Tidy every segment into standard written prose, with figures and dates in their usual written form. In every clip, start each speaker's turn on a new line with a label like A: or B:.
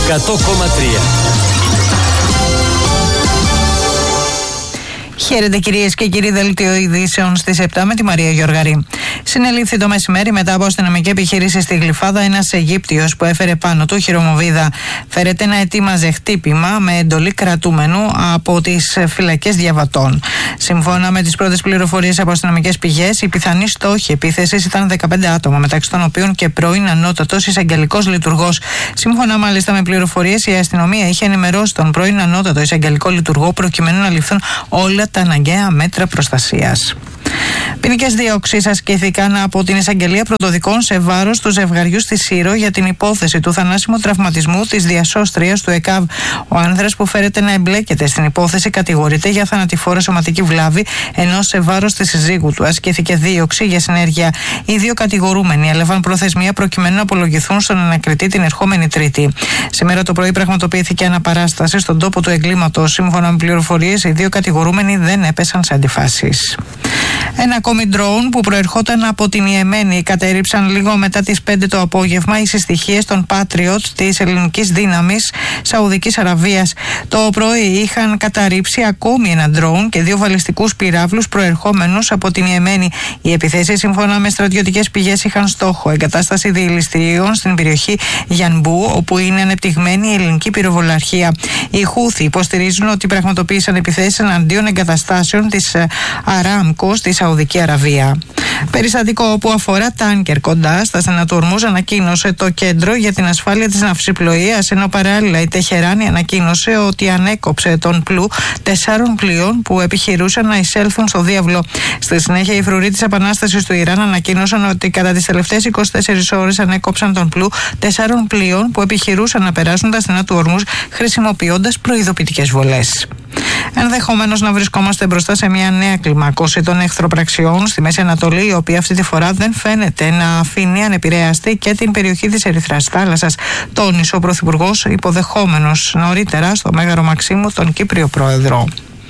A: 100,3.
B: Χαίρετε κυρίες και κύριοι, δελτίο ειδήσεων στις 7 με τη Μαρία Γιοργαρή. Συνελήφθη το μεσημέρι μετά από αστυνομική επιχείρηση στη Γλυφάδα ένας Αιγύπτιος που έφερε πάνω του χειρομοβίδα. Φέρεται να ετοίμαζε χτύπημα με εντολή κρατούμενου από τις φυλακές διαβατών. Σύμφωνα με τις πρώτες πληροφορίες από αστυνομικές πηγές, η πιθανή στόχη επίθεσης ήταν 15 άτομα, μεταξύ των οποίων και πρώην ανώτατος εισαγγελικός λειτουργός. Σύμφωνα μάλιστα με πληροφορίες, η αστυνομία είχε ενημερώσει τον πρώην ανώτατο εισαγγελικό λειτουργό προκειμένου να ληφθούν όλα τα αναγκαία μέτρα προστασίας. Ποινικές διώξεις ασκήθηκαν από την Εισαγγελία Πρωτοδικών σε βάρος του ζευγαριού στη Σύρο για την υπόθεση του θανάσιμου τραυματισμού της διασώστριας του ΕΚΑΒ. Ο άνδρας που φέρεται να εμπλέκεται στην υπόθεση κατηγορείται για θανατηφόρα σωματική βλάβη, ενώ σε βάρος της συζύγου του ασκήθηκε δίωξη για συνέργεια. Οι δύο κατηγορούμενοι έλαβαν προθεσμία προκειμένου να απολογηθούν στον ανακριτή την ερχόμενη Τρίτη. Σήμερα το πρωί πραγματοποιήθηκε αναπαράσταση στον τόπο του εγκλήματος. Σύμφωνα με πληροφορίες, οι δύο κατηγορούμενοι δεν έπεσαν σε αντιφάσεις. Ένα ακόμη ντρόουν που προερχόταν από την Ιεμένη κατέριψαν λίγο μετά τις 5 το απόγευμα οι συστοιχίες των Patriot της ελληνικής δύναμης Σαουδικής Αραβίας. Το πρωί είχαν καταρρίψει ακόμη ένα ντρόουν και δύο βαλιστικούς πυράβλους προερχόμενους από την Ιεμένη. Οι επιθέσεις, σύμφωνα με στρατιωτικές πηγές, είχαν στόχο εγκατάσταση διελιστηρίων στην περιοχή Γιανμπού, όπου είναι ανεπτυγμένη η ελληνική πυροβολαρχία. Οι Χούθοι υποστηρίζουν ότι πραγματοποίησαν επιθέσεις εναντίον εγκαταστάσεων της Αράμκο στη Σαουδική Αραβία. Περιστατικό που αφορά τάνκερ κοντά στα στενά του Ορμούζ ανακοίνωσε το Κέντρο για την Ασφάλεια της Ναυσιπλοείας, ενώ παράλληλα η Τεχεράνη ανακοίνωσε ότι ανέκοψε τον πλού 4 πλοίων που επιχειρούσαν να εισέλθουν στο διάβλο. Στη συνέχεια, οι φρουροί της Επανάστασης του Ιράν ανακοίνωσαν ότι κατά τις τελευταίες 24 ώρες ανέκοψαν τον πλού 4 πλοίων που επιχειρούσαν να περάσουν τα στενά του Ορμούζ χρησιμοποιώντας προειδοποιητικές βολές. Ενδεχομένως να βρισκόμαστε μπροστά σε μια νέα κλιμάκωση των εχθροπραξιών στη Μέση Ανατολή, η οποία αυτή τη φορά δεν φαίνεται να αφήνει ανεπηρέαστη και την περιοχή της Ερυθράς Θάλασσας, τόνισε ο Πρωθυπουργός, υποδεχόμενος νωρίτερα στο Μέγαρο Μαξίμου τον Κύπριο Πρόεδρο.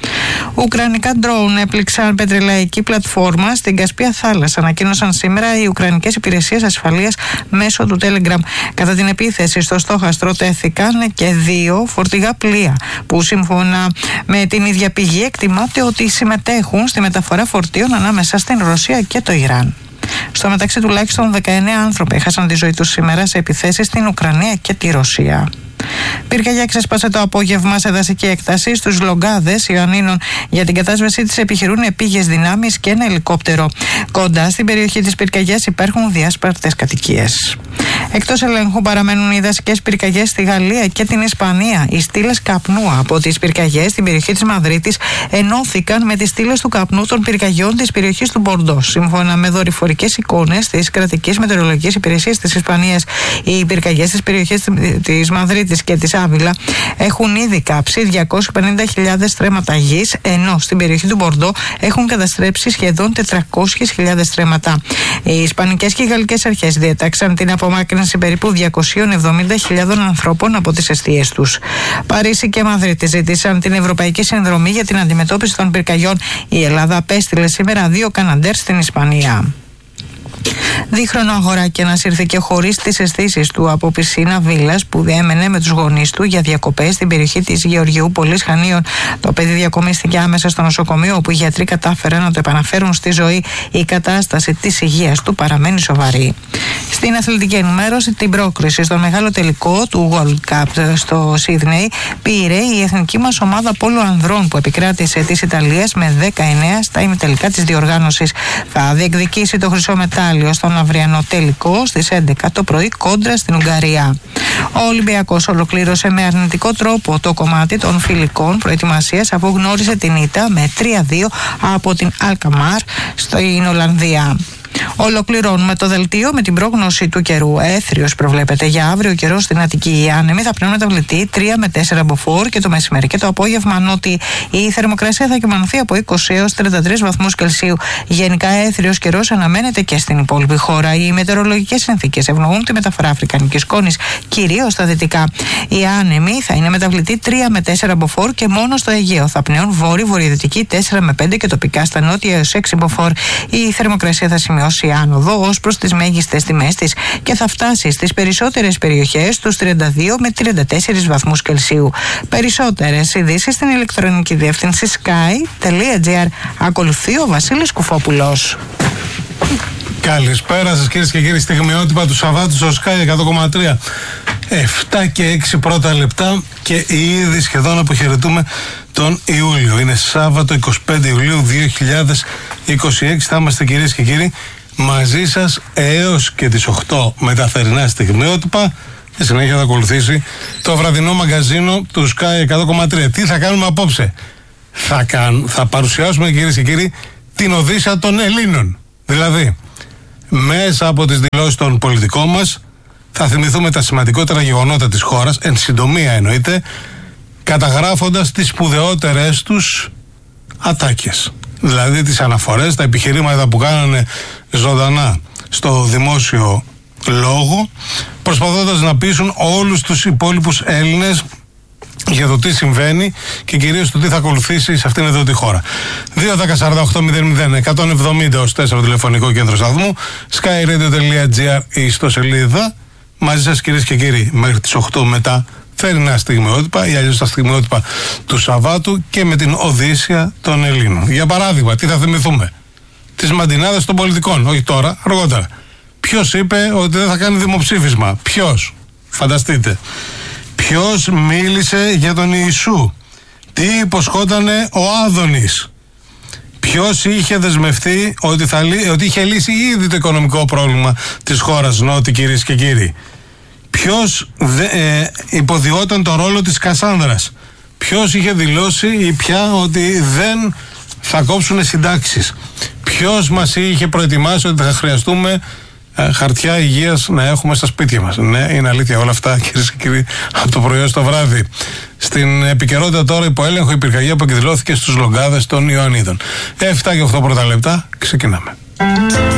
B: Ουκρανικά ντρόουν έπληξαν πετρελαϊκή πλατφόρμα στην Κασπία Θάλασσα, ανακοίνωσαν σήμερα οι Ουκρανικές υπηρεσίες ασφαλείας μέσω του Telegram. Κατά την επίθεση στο στόχαστρο τέθηκαν και 2 φορτηγά πλοία, που σύμφωνα με την ίδια πηγή εκτιμάται ότι συμμετέχουν στη μεταφορά φορτίων ανάμεσα στην Ρωσία και το Ιράν. Στο μεταξύ, τουλάχιστον 19 άνθρωποι έχασαν τη ζωή τους σήμερα σε επιθέσεις στην Ουκρανία και τη Ρωσία. Πυρκαγιά ξέσπασε το απόγευμα σε δασική έκταση στους Λογκάδες Ιωαννίνων. Για την κατάσβεσή της επιχειρούν επίγειες δυνάμεις και ένα ελικόπτερο. Κοντά στην περιοχή της πυρκαγιάς υπάρχουν διάσπαρτες κατοικίες. Εκτός ελέγχου παραμένουν οι δασικές πυρκαγιές στη Γαλλία και την Ισπανία. Οι στήλες καπνού από τις πυρκαγιές στην περιοχή της Μαδρίτης ενώθηκαν με τις στήλες του καπνού των πυρκαγιών της περιοχής του Μπορντό. Σύμφωνα με δορυφορικές εικόνες της κρατικής μετεωρολογικής υπηρεσίας της Ισπανίας, οι πυρκαγιές στις περιοχές της Μαδρίτης και της Άβυλα έχουν ήδη κάψει 250.000 στρέμματα γης, ενώ στην περιοχή του Μπορντό έχουν καταστρέψει σχεδόν 400.000 στρέμματα. Οι Ισπανικές και οι Γαλλικές αρχές διέταξαν την απομάκρυνση περίπου 270.000 ανθρώπων από τις εστίες τους. Παρίσι και Μαδρίτη ζήτησαν την Ευρωπαϊκή Συνδρομή για την αντιμετώπιση των πυρκαγιών. Η Ελλάδα απέστειλε σήμερα 2 Καναντέρ στην Ισπανία. Δίχρονο αγοράκι ανασύρθηκε χωρίς τις αισθήσεις του από πισίνα βίλας που έμενε με τους γονείς του για διακοπές στην περιοχή της Γεωργιούπολης Χανίων. Το παιδί διακομίστηκε άμεσα στο νοσοκομείο, όπου οι γιατροί κατάφεραν να το επαναφέρουν στη ζωή. Η κατάσταση της υγείας του παραμένει σοβαρή. Στην αθλητική ενημέρωση, την πρόκριση στο μεγάλο τελικό του World Cup στο Σίδνεϊ πήρε η εθνική μας ομάδα πόλο ανδρών, που επικράτησε της Ιταλίας με 19 στα ημιτελικά της διοργάνωσης. Θα διεκδικήσει το χρυσό μετάλλιο στον αυριανό τελικό στις 11 το πρωί κόντρα στην Ουγγαρία. Ο Ολυμπιακός ολοκλήρωσε με αρνητικό τρόπο το κομμάτι των φιλικών προετοιμασίας, αφού γνώρισε την ήττα με 3-2 από την Αλκαμάρ στην Ολλανδία. Ολοκληρώνουμε το δελτίο με την πρόγνωση του καιρού. Έθριος προβλέπεται για αύριο καιρό στην Αττική. Οι άνεμοι θα πνέουν μεταβλητή 3 με 4 μποφόρ και το μεσημέρι και το απόγευμα νότι η θερμοκρασία θα κυμανθεί από 20 έως 33 βαθμούς Κελσίου. Γενικά έθριος καιρός αναμένεται και στην υπόλοιπη χώρα. Οι μετεωρολογικές συνθήκες ευνοούν τη μεταφορά αφρικανικής σκόνης, κυρίως στα δυτικά. Οι άνεμοι θα είναι μεταβλητή 3 με 4 μποφόρ και μόνο στο Αιγαίο θα πνέουν βόρειο-βορειοδυτική 4 με 5 και τοπικά στα νότια έως 6 μποφόρ. Η θερμοκρασία θα σημειώσει σημειώσει άνοδο ως προς τις μέγιστες τιμές της και θα φτάσει στις περισσότερες περιοχές στους 32 με 34 βαθμούς Κελσίου. Περισσότερες ειδήσεις στην ηλεκτρονική διεύθυνση sky.gr. Ακολουθεί ο Βασίλης Κουφόπουλος.
A: Καλησπέρα σας κυρίες και κύριοι. Στιγμιότυπα του Σαββάτου στο Sky 100,3. 7 και 6 πρώτα λεπτά και ήδη σχεδόν αποχαιρετούμε τον Ιούλιο. Είναι Σάββατο 25 Ιουλίου 2026. Θα είμαστε κυρίες και κύριοι μαζί σας έως και τις 8 με τα θερινά στιγμιότυπα και συνέχεια θα ακολουθήσει το βραδινό μαγκαζίνο του Sky 100,3. Τι θα κάνουμε απόψε? Θα παρουσιάσουμε κυρίες και κύριοι την Οδύσσεια των Ελλήνων. Δηλαδή, μέσα από τις δηλώσεις των πολιτικών μας θα θυμηθούμε τα σημαντικότερα γεγονότα της χώρας, εν συντομία εννοείται, καταγράφοντας τις σπουδαιότερες τους ατάκες. Δηλαδή τις αναφορές, τα επιχειρήματα που κάνανε ζωντανά στο δημόσιο λόγο, προσπαθώντας να πείσουν όλους τους υπόλοιπους Έλληνες για το τι συμβαίνει και κυρίως το τι θα ακολουθήσει σε αυτήν εδώ τη χώρα. 2-10-48-00-170 ως 4 τηλεφωνικό κέντρο σταθμού, skyradio.gr η ιστοσελίδα. Μαζί σας κυρίες και κύριοι μέχρι τις 8 μετά θερινά στιγμιότυπα ή αλλιώς τα στιγμιότυπα του Σαββάτου και με την Οδύσσεια των Ελλήνων. Για παράδειγμα, τι θα θυμηθούμε? Τις μαντινάδες των πολιτικών, όχι τώρα, αργότερα. Ποιος είπε ότι δεν θα κάνει δημοψήφισμα? Ποιος? Φανταστείτε. Ποιος μίλησε για τον Ιησού? Τι υποσχότανε ο Άδωνης? Ποιος είχε δεσμευτεί ότι είχε λύσει ήδη το οικονομικό πρόβλημα της χώρας Νότι, κυρίες και κύριοι? Ποιος υποδιόταν το ρόλο της Κασάνδρας? Ποιος είχε δηλώσει ή πια ότι δεν θα κόψουν συντάξεις? Ποιος μας είχε προετοιμάσει ότι θα χρειαστούμε χαρτιά υγείας να έχουμε στα σπίτια μας? Ναι, είναι αλήθεια όλα αυτά κυρίες και κύριοι από το πρωί στο βράδυ. Στην επικαιρότητα τώρα υπό έλεγχο η πυρκαγιά που εκδηλώθηκε στους Λογκάδες των Ιωαννίδων. 7 και 8 πρώτα λεπτά, ξεκινάμε.